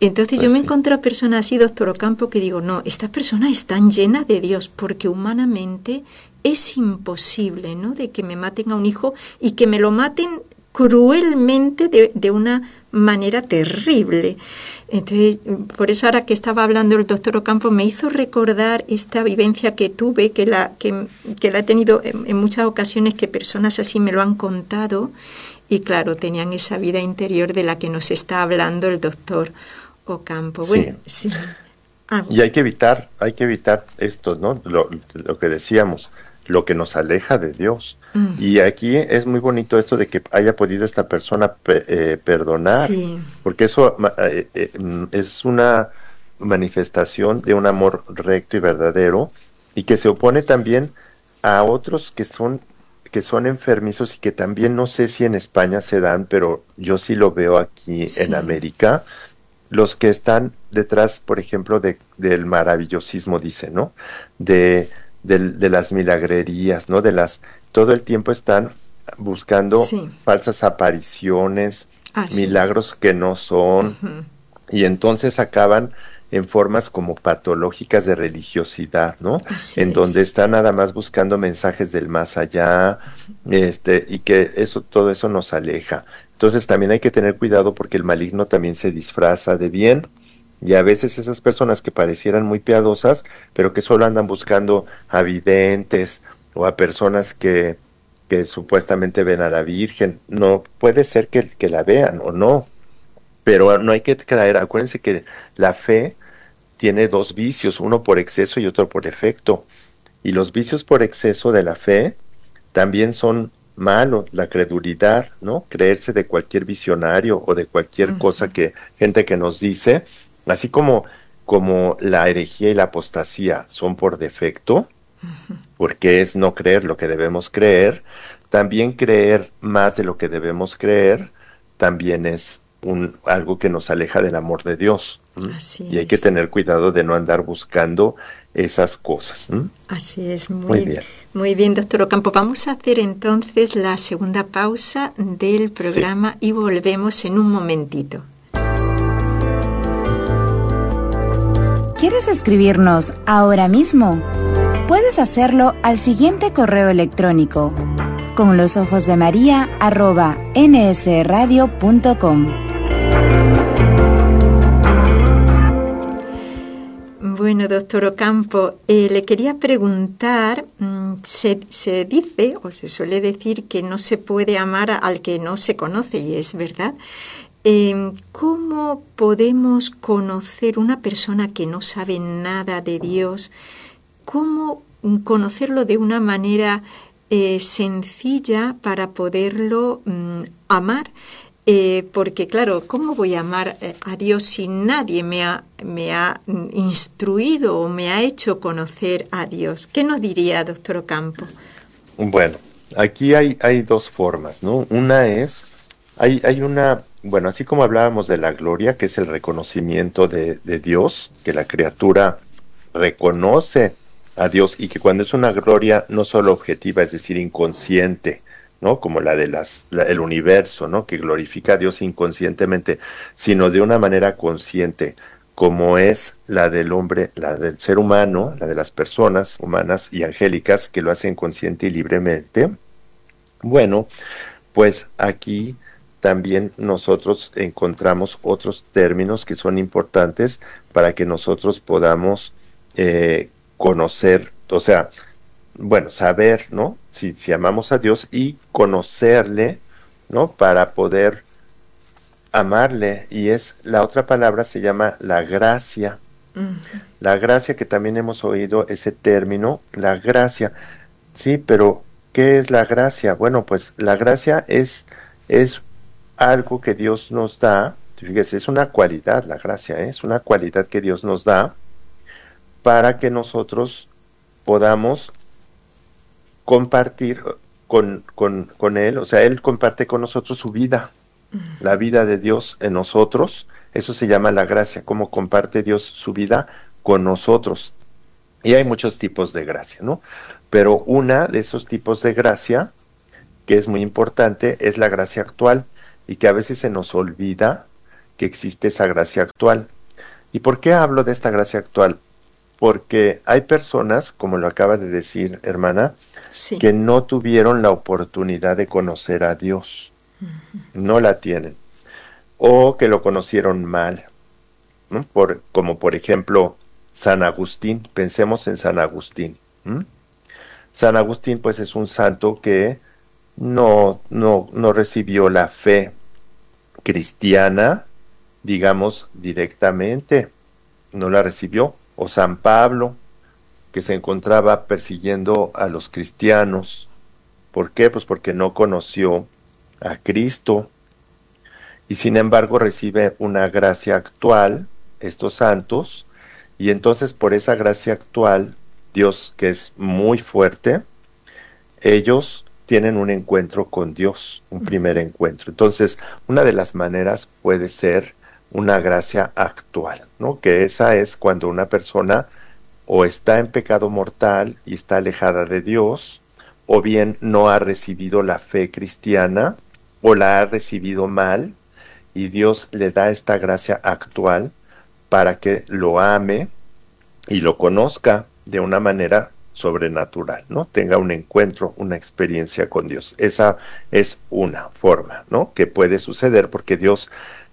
Entonces Pues yo me sí. encuentro a personas así, doctor Ocampo, que digo, no, estas personas están llenas de Dios, porque humanamente es imposible, ¿no?, de que me maten a un hijo y que me lo maten cruelmente de una manera terrible. Entonces, por eso ahora que estaba hablando el doctor Ocampo, me hizo recordar esta vivencia que tuve, que la he tenido en muchas ocasiones, que personas así me lo han contado, y claro, tenían esa vida interior de la que nos está hablando el doctor Ocampo. Bueno, Sí. sí. Ah, Y hay que evitar esto, ¿no? Lo que decíamos, lo que nos aleja de Dios. Y aquí es muy bonito esto de que haya podido esta persona perdonar, sí, porque eso es una manifestación de un amor recto y verdadero, y que se opone también a otros que son enfermizos y que también no sé si en España se dan, pero yo sí lo veo aquí en sí. América, los que están detrás, por ejemplo, del maravillosismo, dice, ¿no? De, de las milagrerías, ¿no? Todo el tiempo están buscando Sí, falsas apariciones, así, milagros que no son, y entonces acaban en formas como patológicas de religiosidad, ¿no? así En donde es. están nada más buscando mensajes del más allá, y que todo eso nos aleja. Entonces también hay que tener cuidado porque el maligno también se disfraza de bien. Y a veces esas personas que parecieran muy piadosas, pero que solo andan buscando a videntes o a personas que supuestamente ven a la Virgen, no puede ser que la vean o no, pero no hay que caer. Acuérdense que la fe tiene dos vicios, uno por exceso y otro por efecto. Y los vicios por exceso de la fe también son malos, la credulidad, ¿no? Creerse de cualquier visionario o de cualquier cosa que gente que nos dice, así como la herejía y la apostasía son por defecto, porque es no creer lo que debemos creer, también creer más de lo que debemos creer, también es algo que nos aleja del amor de Dios. ¿M? Y Así hay que es. tener cuidado de no andar buscando esas cosas. ¿M? Así es, Muy muy, bien, muy bien, doctor Ocampo. Vamos a hacer entonces la segunda pausa del sí. programa y volvemos en un momentito. ¿Quieres escribirnos ahora mismo? Puedes hacerlo al siguiente correo electrónico: conlosojosdemaria@nsradio.com. Bueno, doctor Ocampo, le quería preguntar, se dice o se suele decir que no se puede amar al que no se conoce, y es verdad. ¿Cómo podemos conocer una persona que no sabe nada de Dios? ¿Cómo conocerlo de una manera sencilla para poderlo amar? Porque claro, ¿cómo voy a amar a Dios si nadie me ha instruido o me ha hecho conocer a Dios? ¿Qué nos diría, doctor Ocampo? Bueno, aquí hay dos formas, ¿no? Una es, hay una, bueno, así como hablábamos de la gloria, que es el reconocimiento de Dios, que la criatura reconoce a Dios y que cuando es una gloria no solo objetiva, es decir, inconsciente, ¿no? Como la de el universo, ¿no? Que glorifica a Dios inconscientemente, sino de una manera consciente, como es la del hombre, la del ser humano, la de las personas humanas y angélicas que lo hacen consciente y libremente. Bueno, pues aquí también nosotros encontramos otros términos que son importantes para que nosotros podamos conocer, o sea, bueno, saber, ¿no? Si amamos a Dios y conocerle, ¿no? Para poder amarle. Y es, la otra palabra se llama la gracia. La gracia, que también hemos oído ese término, la gracia. Sí, pero ¿qué es la gracia? Bueno, pues la gracia es algo que Dios nos da. Fíjese, es una cualidad, la gracia, ¿eh? Es una cualidad que Dios nos da para que nosotros podamos compartir con Él. O sea, Él comparte con nosotros su vida, la vida de Dios en nosotros. Eso se llama la gracia, cómo comparte Dios su vida con nosotros. Y hay muchos tipos de gracia, ¿no? Pero una de esos tipos de gracia, que es muy importante, es la gracia actual, y que a veces se nos olvida que existe esa gracia actual. ¿Y por qué hablo de esta gracia actual? Porque hay personas, como lo acaba de decir hermana, Sí. que no tuvieron la oportunidad de conocer a Dios, no la tienen, o que lo conocieron mal, ¿no? Como por ejemplo San Agustín, pensemos en San Agustín. ¿M? San Agustín pues es un santo que no recibió la fe cristiana, digamos, directamente, no la recibió. O San Pablo, que se encontraba persiguiendo a los cristianos. ¿Por qué? Pues porque no conoció a Cristo y sin embargo recibe una gracia actual, estos santos, y entonces por esa gracia actual, Dios que es muy fuerte, ellos tienen un encuentro con Dios, un primer encuentro. Entonces, una de las maneras puede ser una gracia actual, ¿no? Que esa es cuando una persona o está en pecado mortal y está alejada de Dios, o bien no ha recibido la fe cristiana, o la ha recibido mal, y Dios le da esta gracia actual para que lo ame y lo conozca de una manera sobrenatural, ¿no? Tenga un encuentro, una experiencia con Dios. Esa es una forma, ¿no? Que puede suceder porque Dios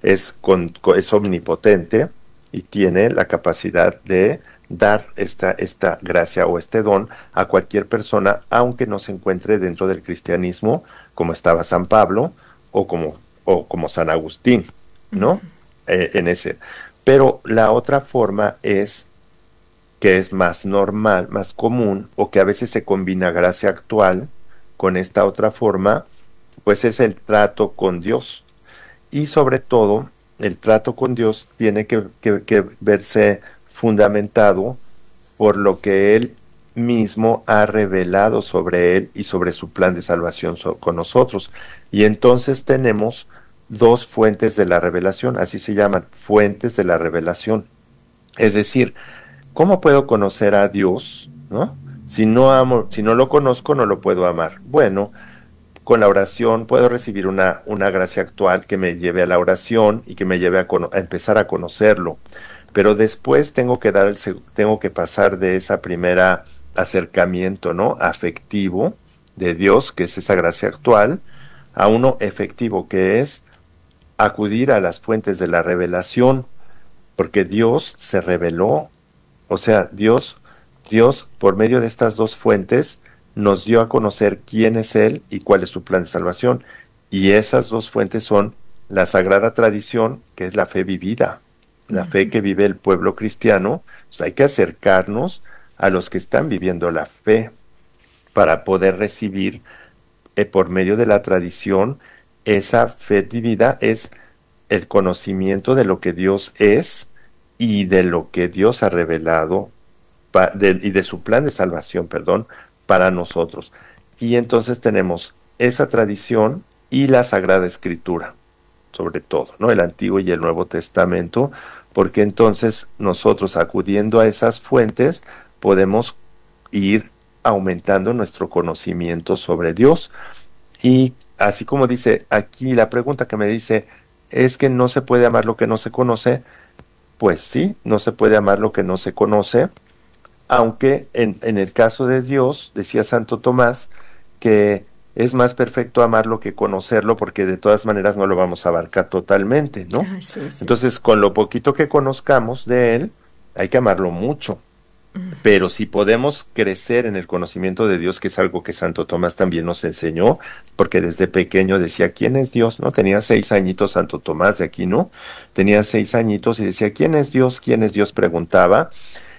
es omnipotente y tiene la capacidad de dar esta gracia o este don a cualquier persona, aunque no se encuentre dentro del cristianismo, como estaba San Pablo o como San Agustín, ¿no? En ese. Pero la otra forma es que es más normal, más común, o que a veces se combina gracia actual con esta otra forma, pues es el trato con Dios. Y sobre todo, el trato con Dios tiene que verse fundamentado por lo que Él mismo ha revelado sobre Él y sobre su plan de salvación con nosotros. Y entonces tenemos dos fuentes de la revelación, así se llaman, fuentes de la revelación. Es decir, ¿cómo puedo conocer a Dios, no? Si no amo, si no lo conozco, no lo puedo amar. Bueno, con la oración puedo recibir una gracia actual que me lleve a la oración y que me lleve a empezar a conocerlo. Pero después tengo que pasar de esa primera acercamiento, ¿no? Afectivo de Dios, que es esa gracia actual, a uno efectivo, que es acudir a las fuentes de la revelación, porque Dios se reveló. O sea, Dios, por medio de estas dos fuentes, nos dio a conocer quién es Él y cuál es su plan de salvación. Y esas dos fuentes son la sagrada tradición, que es la fe vivida, la fe que vive el pueblo cristiano. Pues hay que acercarnos a los que están viviendo la fe para poder recibir por medio de la tradición esa fe vivida, es el conocimiento de lo que Dios es y de lo que Dios ha revelado y de su plan de salvación, perdón, para nosotros. Y entonces tenemos esa tradición y la Sagrada Escritura, sobre todo, ¿no? El Antiguo y el Nuevo Testamento, porque entonces nosotros acudiendo a esas fuentes podemos ir aumentando nuestro conocimiento sobre Dios. Y así como dice aquí la pregunta que me dice, ¿es que no se puede amar lo que no se conoce? Pues sí, no se puede amar lo que no se conoce, aunque en el caso de Dios, decía Santo Tomás, que es más perfecto amarlo que conocerlo, porque de todas maneras no lo vamos a abarcar totalmente, ¿no? Ah, sí, sí. Entonces, con lo poquito que conozcamos de Él, hay que amarlo mucho. Pero si podemos crecer en el conocimiento de Dios, que es algo que Santo Tomás también nos enseñó, porque desde pequeño decía, ¿quién es Dios? ¿No? Tenía 6 añitos Santo Tomás de Aquino, tenía 6 añitos y decía, ¿quién es Dios? ¿Quién es Dios? Preguntaba,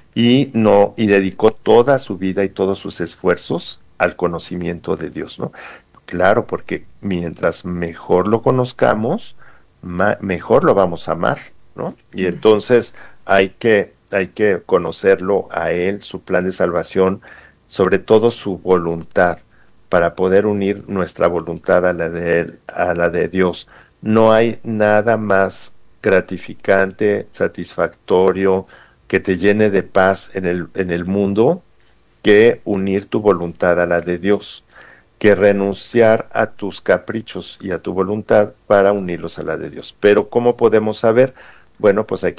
y dedicó toda su vida y todos sus esfuerzos al conocimiento de Dios, ¿no? Claro, porque mientras mejor lo conozcamos, mejor lo vamos a amar, ¿no? Y entonces hay que conocerlo a Él, su plan de salvación, sobre todo su voluntad, para poder unir nuestra voluntad a la de Él, a la de Dios. No hay nada más gratificante, satisfactorio, que te llene de paz en el mundo, que unir tu voluntad a la de Dios, que renunciar a tus caprichos y a tu voluntad para unirlos a la de Dios. Pero ¿cómo podemos saber? Bueno, pues hay